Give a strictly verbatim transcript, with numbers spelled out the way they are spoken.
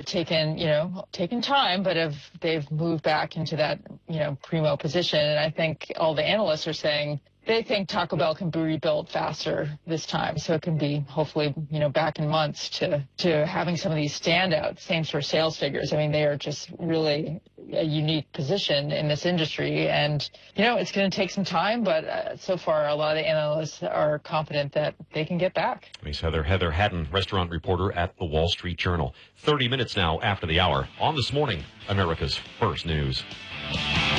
taken, you know, taken time, but have they've moved back into that, you know, primo position. And I think all the analysts are saying they think Taco Bell can be rebuilt faster this time, so it can be hopefully, you know, back in months to to having some of these standout same-store sales figures. I mean, they are just really a unique position in this industry, and you know, it's going to take some time, but uh, so far, a lot of the analysts are confident that they can get back. Thanks, Heather. Heather Haddon, restaurant reporter at the Wall Street Journal. Thirty minutes now after the hour on This Morning, America's First News.